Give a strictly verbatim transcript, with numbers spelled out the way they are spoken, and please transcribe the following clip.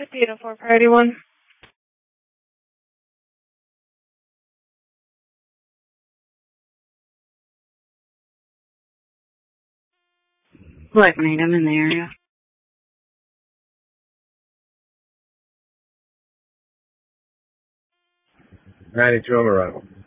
Casino for Priority One. Black Knight, I'm in the area. ninety-two on the run.